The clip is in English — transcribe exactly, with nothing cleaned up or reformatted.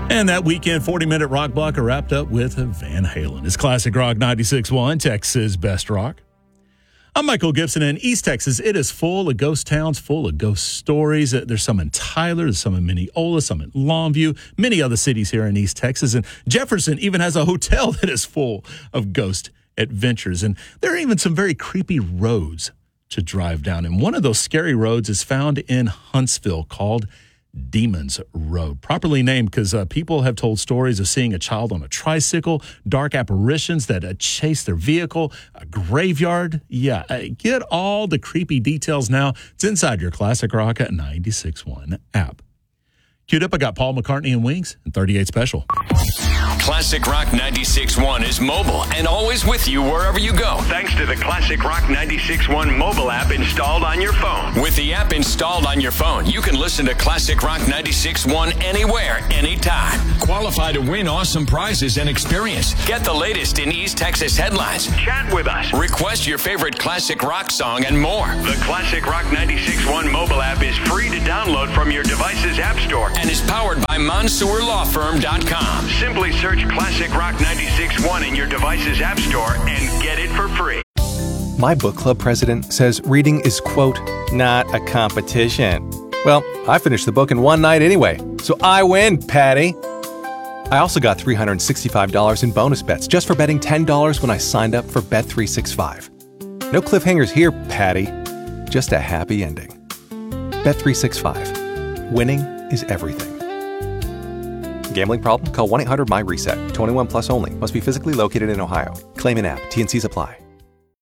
And that weekend forty-minute rock block are wrapped up with Van Halen. It's Classic Rock ninety-six point one, Texas Best Rock. I'm Michael Gibson. In East Texas, it is full of ghost towns, full of ghost stories. There's some in Tyler, there's some in Mineola, some in Longview, many other cities here in East Texas. And Jefferson even has a hotel that is full of ghost adventures. And there are even some very creepy roads to drive down. And one of those scary roads is found in Huntsville called Demons Road, properly named because uh, people have told stories of seeing a child on a tricycle, dark apparitions that uh, chase their vehicle, a graveyard. Yeah, uh, get all the creepy details now. It's inside your Classic Rock at ninety-six point one app. Queued up, I got Paul McCartney and Wings and thirty-eight Special. Classic Rock ninety-six point one is mobile and always with you wherever you go. Thanks to the Classic Rock ninety-six point one mobile app installed on your phone. With the app installed on your phone, you can listen to Classic Rock ninety-six point one anywhere, anytime. Qualify to win awesome prizes and experience. Get the latest in East Texas headlines. Chat with us. Request your favorite classic rock song and more. The Classic Rock ninety-six point one mobile app is free to download from your device's app store and is powered by Mansour Law Firm dot com. Simply search Classic Rock ninety-six point one in your device's app store and get it for free. My book club president says reading is, quote, not a competition. Well, I finished the book in one night anyway, so I win, Patty. I also got three hundred sixty-five dollars in bonus bets just for betting ten dollars when I signed up for Bet three sixty-five. No cliffhangers here, Patty. Just a happy ending. Bet three sixty-five. Winning is everything. Gambling problem? Call one eight hundred M Y RESET. twenty-one plus only. Must be physically located in Ohio. Claim in app. T and Cs apply.